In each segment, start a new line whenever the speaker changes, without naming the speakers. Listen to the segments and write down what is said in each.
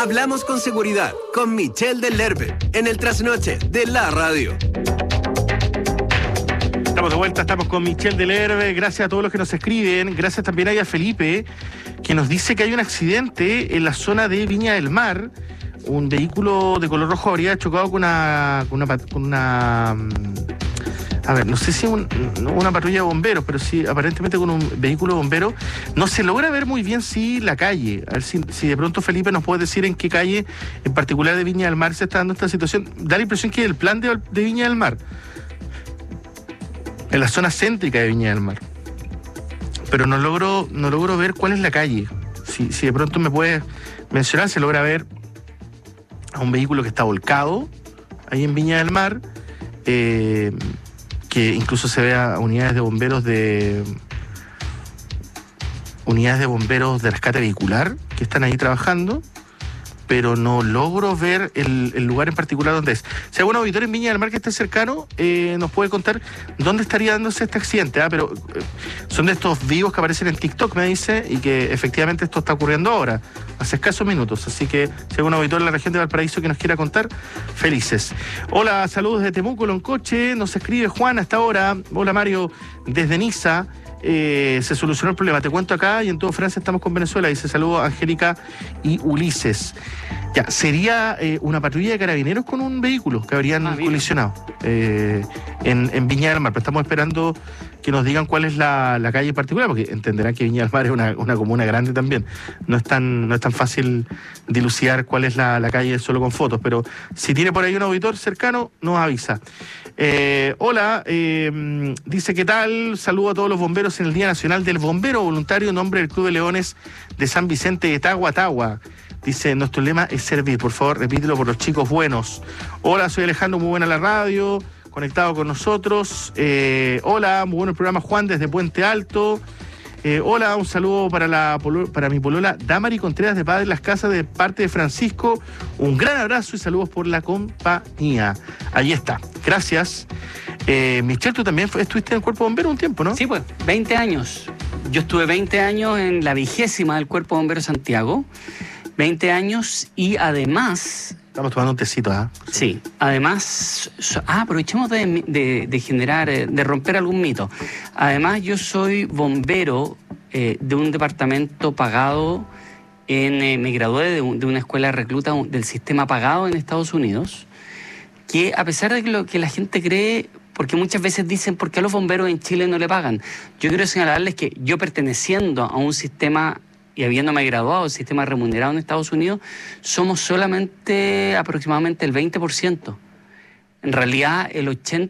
Hablamos con seguridad con Michelle del Lerbe en el trasnoche de la radio.
Estamos de vuelta, estamos con Michelle del Lerbe. Gracias a todos los que nos escriben. Gracias también a Felipe, que nos dice que hay un accidente en la zona de Viña del Mar. Un vehículo de color rojo habría chocado con una a ver, no sé si una patrulla de bomberos, pero sí aparentemente con un vehículo de bomberos. No se logra ver muy bien la calle. A ver si de pronto Felipe nos puede decir en qué calle en particular de Viña del Mar se está dando esta situación. Da la impresión que es el plan de Viña del Mar, en la zona céntrica de Viña del Mar. Pero no logro ver cuál es la calle. Si de pronto me puedes mencionar, se logra ver a un vehículo que está volcado ahí en Viña del Mar, que incluso se ve a unidades de bomberos de rescate vehicular que están ahí trabajando, pero no logro ver el lugar en particular donde es. Si hay algún auditor en Viña del Mar que esté cercano, nos puede contar dónde estaría dándose este accidente, pero son de estos vivos que aparecen en TikTok, me dice, y que efectivamente esto está ocurriendo ahora, hace escasos minutos. Así que si hay algún auditor en la región de Valparaíso que nos quiera contar, felices. Hola, saludos de Temuco, Loncoche, nos escribe Juan hasta ahora. Hola Mario, desde Niza. Se solucionó el problema, te cuento acá y en todo Francia estamos con Venezuela. Dice saludos a Angélica y Ulises. Ya, sería una patrulla de carabineros con un vehículo que habrían colisionado en Viña del Mar, pero estamos esperando que nos digan cuál es la calle en particular, porque entenderán que Viña del Mar es una comuna grande también. No es tan fácil dilucidar cuál es la calle solo con fotos, pero si tiene por ahí un auditor cercano, nos avisa. Hola, dice ¿qué tal? Saludo a todos los bomberos en el Día Nacional del Bombero Voluntario en nombre del Club de Leones de San Vicente de Tagua. Dice, nuestro lema es servir. Por favor, repítelo por los chicos buenos. Hola, soy Alejandro, muy buena la radio, conectado con nosotros. Hola, muy bueno el programa, Juan, desde Puente Alto. Hola, un saludo para mi polola Damari Contreras de Padre Las Casas de parte de Francisco. Un gran abrazo y saludos por la compañía. Ahí está, gracias. Michelle, tú también estuviste en el Cuerpo Bombero un tiempo, ¿no?
Sí, pues, 20 años. Yo estuve 20 años en la 20ª del Cuerpo Bombero Santiago. 20 años y además...
Estamos tomando un tecito, ¿ah?
Sí, además... aprovechemos de generar, de romper algún mito. Además, yo soy bombero de un departamento pagado me gradué de una escuela de recluta del sistema pagado en Estados Unidos, que a pesar de lo que la gente cree... Porque muchas veces dicen, ¿por qué a los bomberos en Chile no le pagan? Yo quiero señalarles que yo, perteneciendo a un sistema y habiéndome graduado del sistema remunerado en Estados Unidos, somos solamente aproximadamente el 20%. En realidad, el 80%,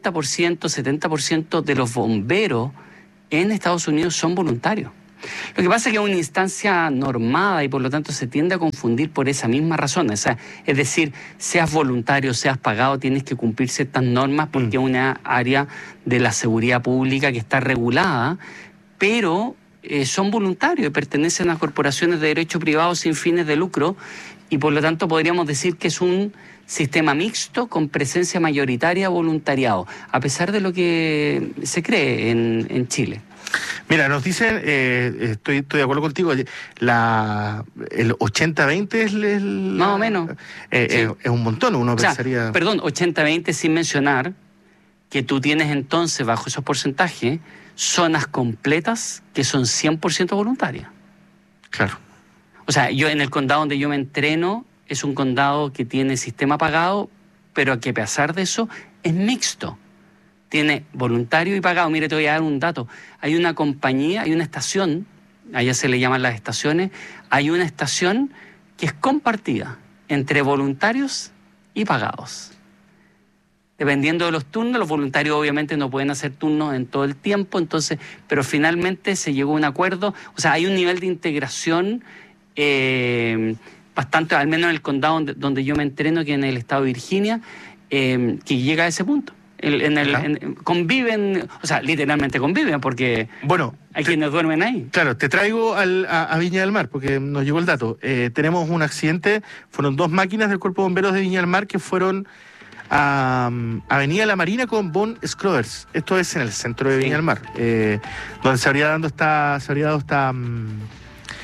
70% de los bomberos en Estados Unidos son voluntarios. Lo que pasa es que es una instancia normada y por lo tanto se tiende a confundir por esa misma razón. O sea, es decir, seas voluntario, seas pagado, tienes que cumplir ciertas normas porque es una área de la seguridad pública que está regulada, pero son voluntarios y pertenecen a corporaciones de derecho privado sin fines de lucro y por lo tanto podríamos decir que es un sistema mixto con presencia mayoritaria voluntariado, a pesar de lo que se cree en Chile.
Mira, nos dicen, estoy de acuerdo contigo, el 80-20 es
más o menos.
Sí. Es un montón, uno pensaría...
Perdón, 80-20 sin mencionar que tú tienes entonces, bajo esos porcentajes, zonas completas que son 100% voluntarias.
Claro.
O sea, yo en el condado donde yo me entreno, es un condado que tiene sistema pagado, pero que a pesar de eso es mixto. Tiene voluntario y pagado. Mire, te voy a dar un dato. Hay una compañía, hay una estación, allá se le llaman las estaciones, hay una estación que es compartida entre voluntarios y pagados. Dependiendo de los turnos, los voluntarios obviamente no pueden hacer turnos en todo el tiempo, entonces, pero finalmente se llegó a un acuerdo. O sea, hay un nivel de integración bastante, al menos en el condado donde yo me entreno, que en el estado de Virginia, que llega a ese punto. Conviven, o sea, literalmente conviven, porque hay quienes duermen ahí.
Claro, te traigo a Viña del Mar, porque nos llegó el dato. Tenemos un accidente, fueron 2 máquinas del Cuerpo de Bomberos de Viña del Mar que fueron a Avenida La Marina con Bon Scrollers. Esto es en el centro de Viña del Mar, donde se habría dado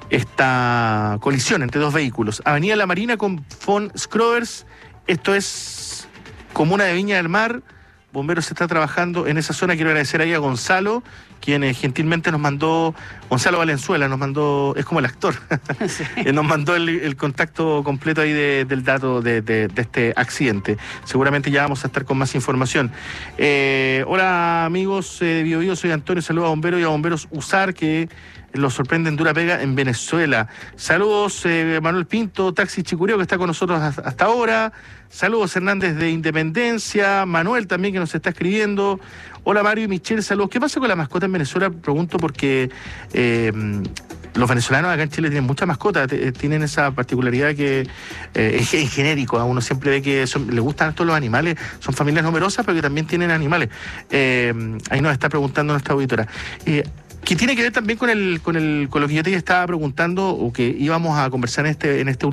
esta colisión entre dos vehículos. Avenida La Marina con Von Scrovers, esto es comuna de Viña del Mar. Bomberos se está trabajando en esa zona. Quiero agradecer ahí a Gonzalo, quien gentilmente nos mandó, Gonzalo Valenzuela, nos mandó, es como el actor, sí. Nos mandó el contacto completo ahí del dato de este accidente. Seguramente ya vamos a estar con más información. Hola amigos de Bio Bio, soy Antonio, saludos a bomberos y a bomberos USAR que los sorprende en dura pega en Venezuela. Saludos Manuel Pinto, Taxi Chicureo, que está con nosotros hasta ahora. Saludos Hernández de Independencia, Manuel también que nos está escribiendo. Hola Mario y Michelle, saludos. ¿Qué pasa con la mascota en Venezuela? Pregunto porque los venezolanos acá en Chile tienen muchas mascotas, tienen esa particularidad que es genérico, a uno siempre ve que les gustan todos los animales, son familias numerosas pero que también tienen animales. Ahí nos está preguntando nuestra auditora. Que tiene que ver también con lo que yo te estaba preguntando o que íbamos a conversar en este